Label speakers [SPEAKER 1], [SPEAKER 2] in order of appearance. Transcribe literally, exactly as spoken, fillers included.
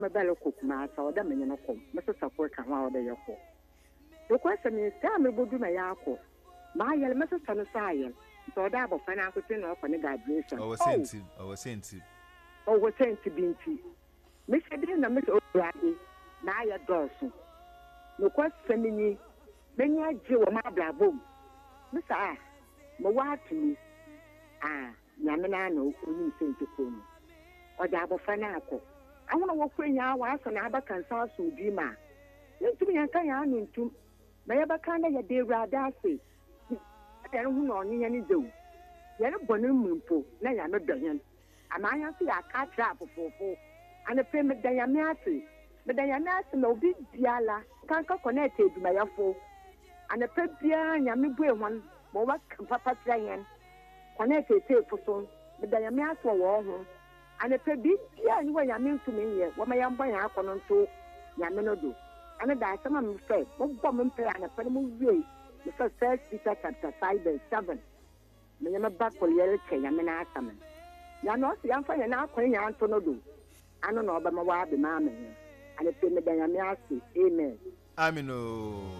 [SPEAKER 1] mebele kokuma sa oda menye no kom meso sako ka ho oda yeko to kwese mi sta me bodu na yako ma yele meso sano sa yele so oda abofa na akote na okọ ne graduation
[SPEAKER 2] o senti o senti
[SPEAKER 1] o wo senti binti me se bi na me so obrade na aye dosu no kwese mi ni menye age wo ma blabom me sa mo wa tumi ah nyame na na okoni senti ko mu oda abofa na akọ I want to walk in your house and have a cancer so dreamer. Let me and Kayan into Mayabakana, your dear Radasi. I don't know any do. You're a bonum mumpo, nay, I'm a billion. And I see a cat trap for four and a payment diamasi. But Dianasi no big diala can't connected by a four and a pet dear and Yami one, but what can Papa Trayan connected for so, but Diamas for war. And a baby, yeah, you were yamming to me here. What my young boy have on to Yaminodo. And a die some of them said, what woman pay and a family way. The first Peter chapter five verse seven. Me am a back for yellow chain, Yamina Saman. Yanos, young fire now calling Antonodo. I don't know about my wife, the mamma. And a payment Yamiasi. Amen.
[SPEAKER 2] Amino.